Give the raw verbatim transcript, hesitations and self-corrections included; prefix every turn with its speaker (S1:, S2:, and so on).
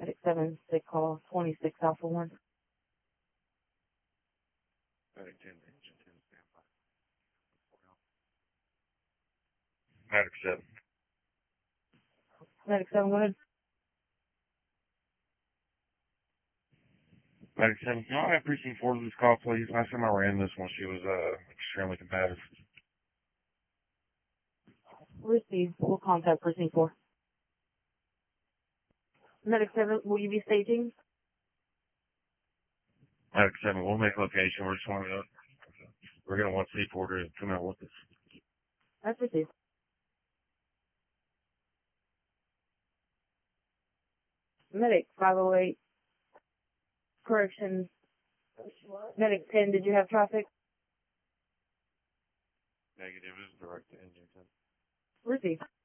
S1: Medic seven, sick call, twenty-six Alpha one.
S2: Medic ten, engine ten, stand by. Medic seven.
S1: Medic seven, go ahead.
S2: Medic seven, can I have precinct four to this call, please? Last time I ran this one, she was uh extremely combative.
S1: Received. We'll contact precinct four. Medic seven, will you be staging?
S2: Medic seven, we'll make location. We're just want to, we're gonna want C four to come out with us.
S1: That's received. Medic five oh eight. Correction. Medic ten, did you have traffic?
S2: Negative, is direct to engine ten.
S1: Received.